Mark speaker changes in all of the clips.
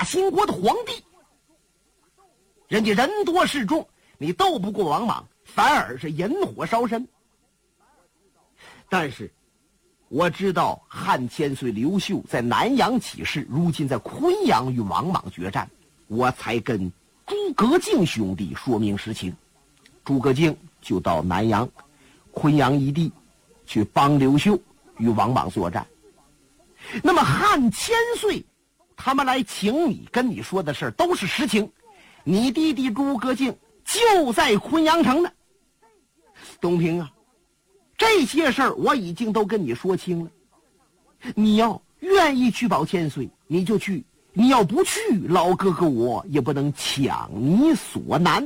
Speaker 1: 大秦国的皇帝，人家人多势众，你斗不过王莽，反而是引火烧身。但是我知道汉千岁刘秀在南阳起事，如今在昆阳与王莽决战，我才跟诸葛敬兄弟说明实情。诸葛敬就到南阳、昆阳一地去帮刘秀与王莽作战。那么汉千岁他们来请你跟你说的事儿都是实情，你弟弟诸葛敬就在昆阳城呢。东平啊，这些事儿我已经都跟你说清了，你要愿意去保千岁你就去，你要不去，老哥哥我也不能强你所难。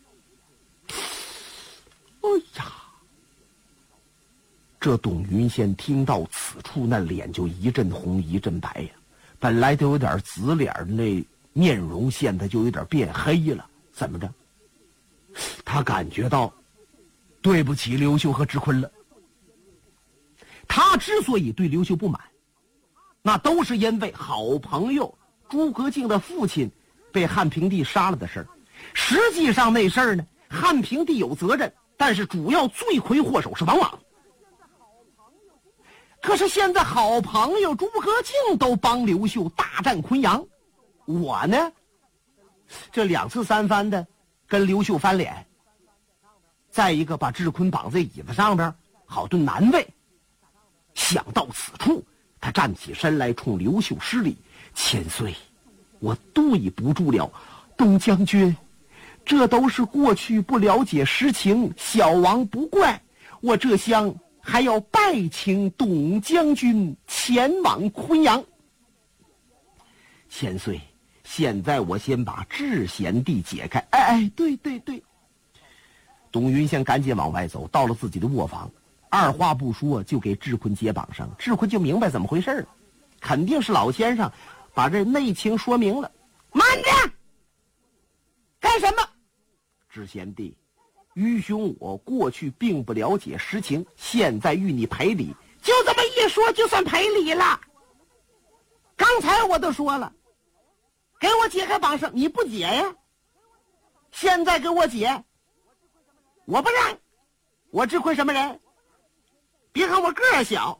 Speaker 1: 哎呀，这董云仙听到此处，那脸就一阵红一阵白呀，本来都有点紫脸，那面容现在就有点变黑了。怎么着？他感觉到对不起刘秀和智坤了。他之所以对刘秀不满，那都是因为好朋友诸葛敬的父亲被汉平帝杀了的事儿。实际上那事儿呢，汉平帝有责任，但是主要罪魁祸首是王莽。可是现在好朋友诸葛敬都帮刘秀大战昆阳，我呢这2次3番的跟刘秀翻脸，再一个把智坤绑在椅子上边好顿难为。想到此处，他站起身来冲刘秀施礼：千岁，我对不住了，董将军，这都是过去不了解实情，小王不怪，我这厢还要拜请董将军前往昆阳。千岁，现在我先把智贤弟解开。对，董云仙赶紧往外走，到了自己的卧房，二话不说就给智坤解绑上。智坤就明白怎么回事了，肯定是老先生把这内情说明了。慢着，干什么？智贤弟，愚兄我过去并不了解实情，现在与你赔礼。就这么一说就算赔礼了？刚才我都说了，给我解开绑绳，你不解呀？现在给我解，我不让。我智坤什么人？别看我个儿小，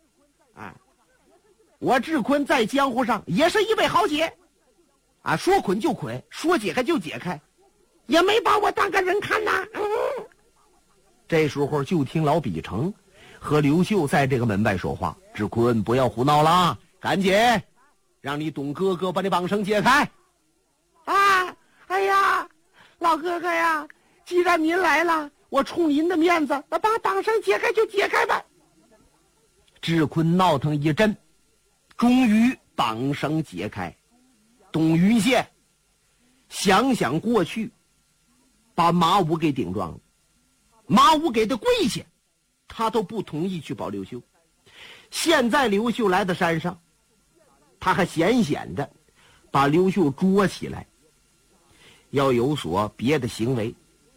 Speaker 1: 我智坤在江湖上也是一位豪杰，说捆就捆，说解开就解开，也没把我当个人看呐。这时候就听老比成和刘秀在这个门外说话：智坤不要胡闹了，赶紧让你董哥哥把这绑绳解开。哎呀，老哥哥呀，既然您来了，我冲您的面子，把绑绳解开就解开吧。智坤闹腾一阵，终于绑绳解开。董云仙想想过去，把马武给顶撞了，马武给他跪下，他都不同意去保刘秀。现在刘秀来到山上，他还闲闲的把刘秀捉起来，要有所别的行为。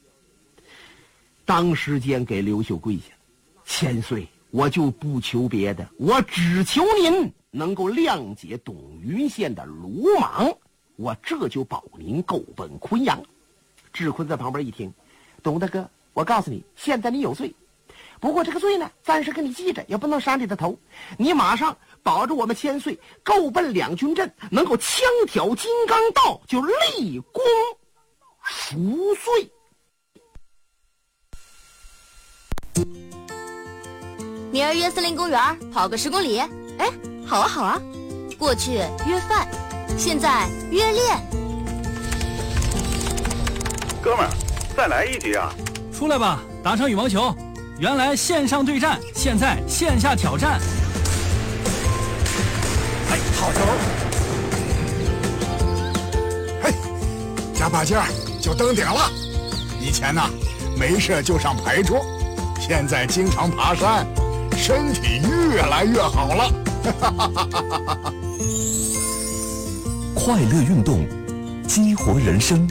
Speaker 1: 当时间给刘秀跪下：千岁，我就不求别的，我只求您能够谅解董云仙的鲁莽，我这就保您够奔昆阳。智坤在旁边一听：董大哥，我告诉你，现在你有罪，不过这个罪呢暂时给你记着，也不能杀你的头，你马上保着我们千岁够奔两军阵，能够枪挑金刚道，就立功赎罪。
Speaker 2: 明儿约森林公园跑个10公里。哎，好啊好啊。过去约饭，现在约练。
Speaker 3: 哥们儿，再来一局啊！
Speaker 4: 出来吧，打场羽毛球。原来线上对战，现在线下挑战。
Speaker 5: 哎，好球！嘿，加把劲儿就登顶了。以前呢，没事就上牌桌，现在经常爬山，身体越来越好了。
Speaker 6: 快乐运动，激活人生。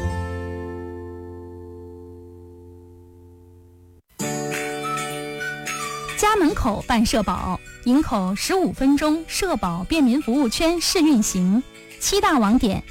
Speaker 7: 家门口办社保，营口15分钟社保便民服务圈试运行，7大网点